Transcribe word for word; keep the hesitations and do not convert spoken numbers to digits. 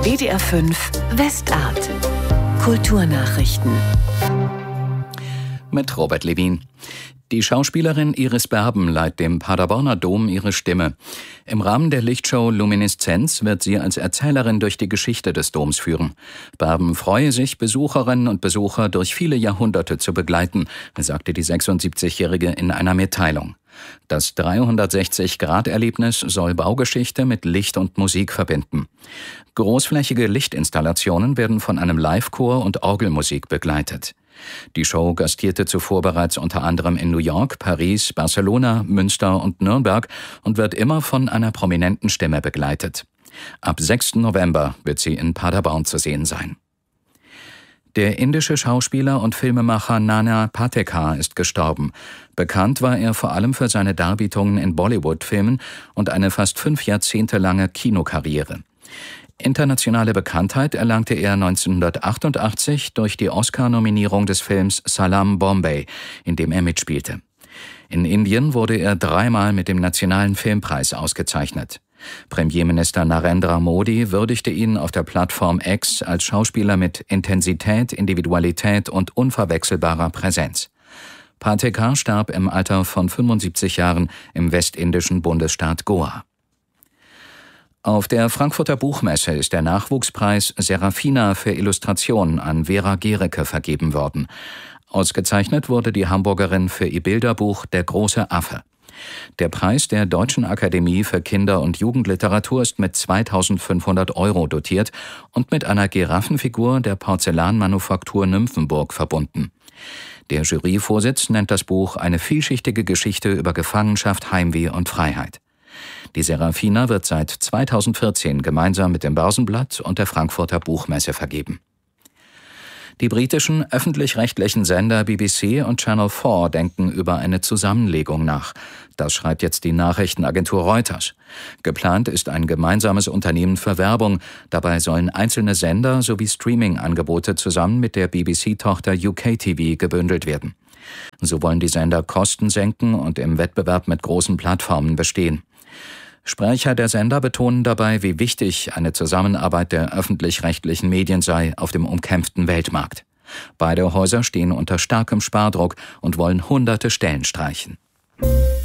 D D R fünf Westart. Kulturnachrichten. Mit Robert Levin. Die Schauspielerin Iris Berben leiht dem Paderborner Dom ihre Stimme. Im Rahmen der Lichtshow Lumineszenz wird sie als Erzählerin durch die Geschichte des Doms führen. Berben freue sich, Besucherinnen und Besucher durch viele Jahrhunderte zu begleiten, sagte die sechsundsiebzigjährige in einer Mitteilung. Das dreihundertsechzig-Grad-Erlebnis soll Baugeschichte mit Licht und Musik verbinden. Großflächige Lichtinstallationen werden von einem Live-Chor und Orgelmusik begleitet. Die Show gastierte zuvor bereits unter anderem in New York, Paris, Barcelona, Münster und Nürnberg und wird immer von einer prominenten Stimme begleitet. Ab sechsten November wird sie in Paderborn zu sehen sein. Der indische Schauspieler und Filmemacher Nana Patekar ist gestorben. Bekannt war er vor allem für seine Darbietungen in Bollywood-Filmen und eine fast fünf Jahrzehnte lange Kinokarriere. Internationale Bekanntheit erlangte er neunzehnhundertachtundachtzig durch die Oscar-Nominierung des Films Salaam Bombay, in dem er mitspielte. In Indien wurde er dreimal mit dem Nationalen Filmpreis ausgezeichnet. Premierminister Narendra Modi würdigte ihn auf der Plattform X als Schauspieler mit Intensität, Individualität und unverwechselbarer Präsenz. Patekar starb im Alter von fünfundsiebzig Jahren im westindischen Bundesstaat Goa. Auf der Frankfurter Buchmesse ist der Nachwuchspreis Serafina für Illustration an Vera Gericke vergeben worden. Ausgezeichnet wurde die Hamburgerin für ihr Bilderbuch Der große Affe. Der Preis der Deutschen Akademie für Kinder- und Jugendliteratur ist mit zweitausendfünfhundert Euro dotiert und mit einer Giraffenfigur der Porzellanmanufaktur Nymphenburg verbunden. Der Juryvorsitz nennt das Buch eine vielschichtige Geschichte über Gefangenschaft, Heimweh und Freiheit. Die Serafina wird seit zweitausendvierzehn gemeinsam mit dem Börsenblatt und der Frankfurter Buchmesse vergeben. Die britischen öffentlich-rechtlichen Sender B B C und Channel vier denken über eine Zusammenlegung nach. Das schreibt jetzt die Nachrichtenagentur Reuters. Geplant ist ein gemeinsames Unternehmen für Werbung. Dabei sollen einzelne Sender sowie Streaming-Angebote zusammen mit der B B C-Tochter U K T V gebündelt werden. So wollen die Sender Kosten senken und im Wettbewerb mit großen Plattformen bestehen. Sprecher der Sender betonen dabei, wie wichtig eine Zusammenarbeit der öffentlich-rechtlichen Medien sei auf dem umkämpften Weltmarkt. Beide Häuser stehen unter starkem Spardruck und wollen hunderte Stellen streichen.